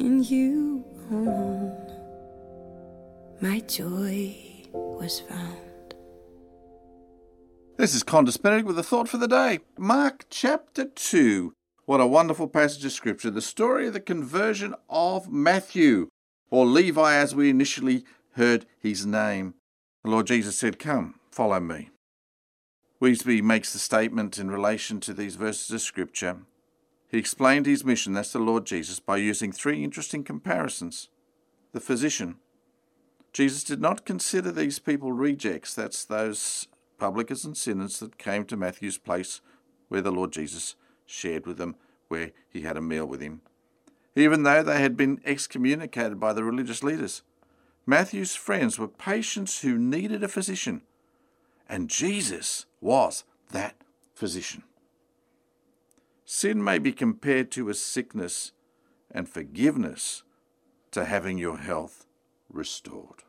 in you alone my joy was found. This is Qantas Benedict with a thought for the day. Mark chapter 2. What a wonderful passage of Scripture. The story of the conversion of Matthew, or Levi as we initially heard his name. The Lord Jesus said, "Come, follow me." Weesby makes the statement in relation to these verses of Scripture. He explained his mission, that's the Lord Jesus, by using three interesting comparisons. The physician. Jesus did not consider these people rejects. That's those publicans and sinners that came to Matthew's place where the Lord Jesus shared with them, where he had a meal with him. Even though they had been excommunicated by the religious leaders, Matthew's friends were patients who needed a physician, and Jesus was that physician. Sin may be compared to a sickness, and forgiveness to having your health restored.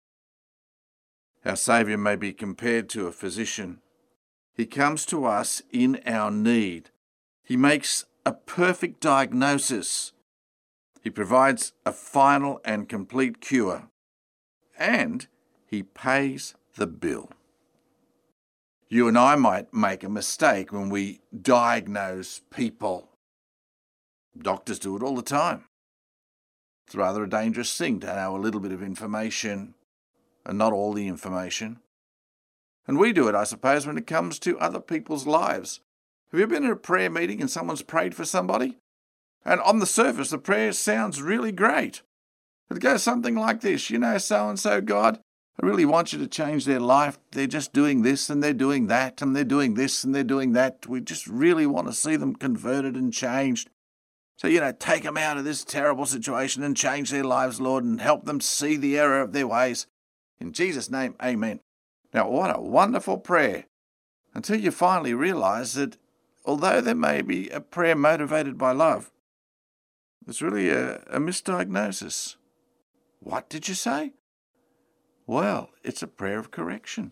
Our Saviour may be compared to a physician. He comes to us in our need. He makes a perfect diagnosis. He provides a final and complete cure. And he pays the bill. You and I might make a mistake when we diagnose people. Doctors do it all the time. It's rather a dangerous thing to know a little bit of information and not all the information. And we do it, I suppose, when it comes to other people's lives. Have you been in a prayer meeting and someone's prayed for somebody? And on the surface, the prayer sounds really great. It goes something like this: you know, so-and-so, God, I really want you to change their life. They're just doing this and they're doing that and they're doing this and they're doing that. We just really want to see them converted and changed. So, take them out of this terrible situation and change their lives, Lord, and help them see the error of their ways. In Jesus' name, amen. Now, what a wonderful prayer. Until you finally realise that although there may be a prayer motivated by love, it's really a misdiagnosis. What did you say? Well, it's a prayer of correction.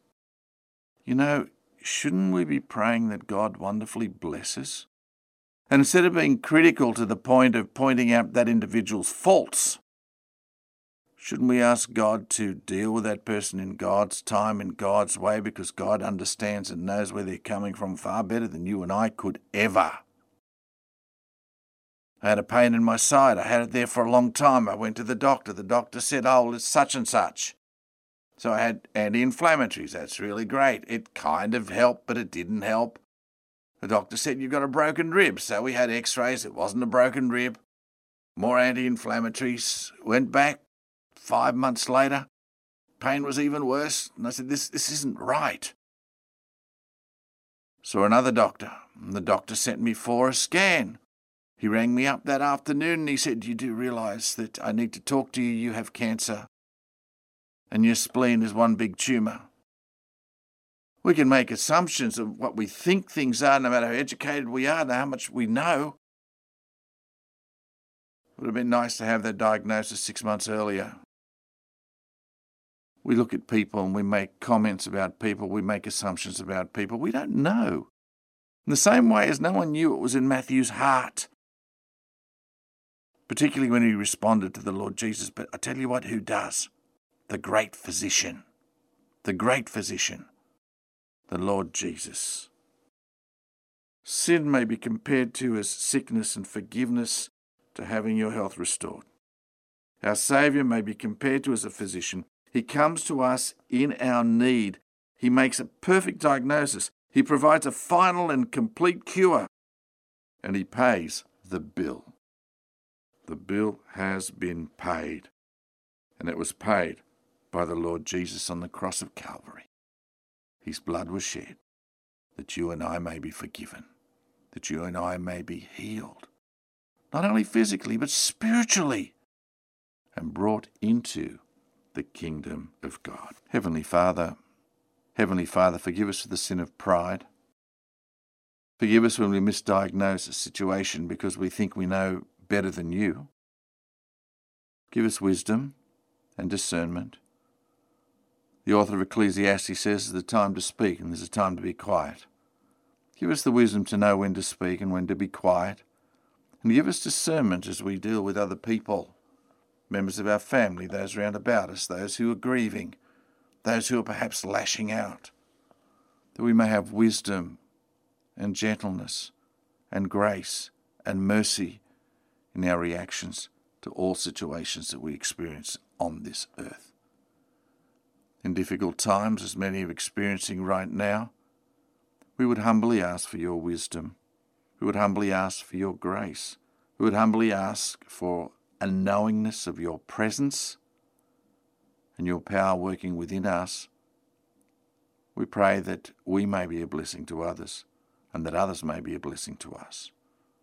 Shouldn't we be praying that God wonderfully blesses? And instead of being critical to the point of pointing out that individual's faults, shouldn't we ask God to deal with that person in God's time, in God's way, because God understands and knows where they're coming from far better than you and I could ever? I had a pain in my side. I had it there for a long time. I went to the doctor. The doctor said, it's such and such. So I had anti-inflammatories. That's really great. It kind of helped, but it didn't help. The doctor said, you've got a broken rib. So we had x-rays. It wasn't a broken rib. More anti-inflammatories. Went back 5 months later. Pain was even worse. And I said, this isn't right. Saw another doctor. And the doctor sent me for a scan. He rang me up that afternoon and he said, you do realise that I need to talk to you. You have cancer. And your spleen is one big tumour. We can make assumptions of what we think things are, no matter how educated we are, no how much we know. It would have been nice to have that diagnosis 6 months earlier. We look at people and we make comments about people. We make assumptions about people. We don't know. In the same way as no one knew what was in Matthew's heart, particularly when he responded to the Lord Jesus. But I tell you what, who does? The great physician. The great physician. The Lord Jesus. Sin may be compared to as sickness, and forgiveness to having your health restored. Our Saviour may be compared to as a physician. He comes to us in our need. He makes a perfect diagnosis. He provides a final and complete cure. And he pays the bill. The bill has been paid. And it was paid by the Lord Jesus on the cross of Calvary. His blood was shed that you and I may be forgiven, that you and I may be healed, not only physically but spiritually, and brought into the kingdom of God. Heavenly Father, forgive us for the sin of pride. Forgive us when we misdiagnose a situation because we think we know better than you. Give us wisdom and discernment. The author of Ecclesiastes says there's a time to speak and there's a time to be quiet. Give us the wisdom to know when to speak and when to be quiet. And give us discernment as we deal with other people, members of our family, those round about us, those who are grieving, those who are perhaps lashing out, that we may have wisdom and gentleness and grace and mercy in our reactions to all situations that we experience on this earth. In difficult times, as many are experiencing right now, we would humbly ask for your wisdom. We would humbly ask for your grace. We would humbly ask for a knowingness of your presence and your power working within us. We pray that we may be a blessing to others and that others may be a blessing to us.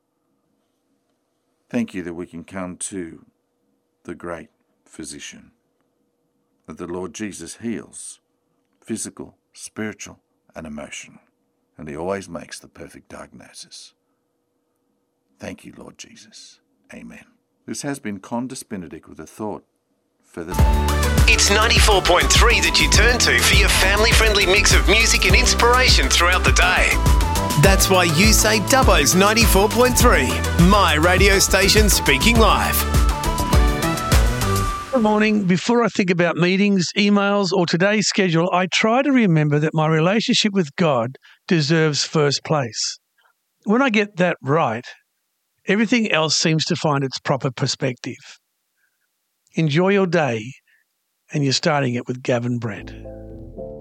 Thank you that we can come to the great physician, that the Lord Jesus heals physical, spiritual, and emotional, and he always makes the perfect diagnosis. Thank you, Lord Jesus. Amen. This has been Condis Benedict with a thought for the day. It's 94.3 that you turn to for your family-friendly mix of music and inspiration throughout the day. That's why you say Dubbo's 94.3, my radio station speaking live. Good morning. Before I think about meetings, emails, or today's schedule, I try to remember that my relationship with God deserves first place. When I get that right, everything else seems to find its proper perspective. Enjoy your day, and you're starting it with Gavin Brett.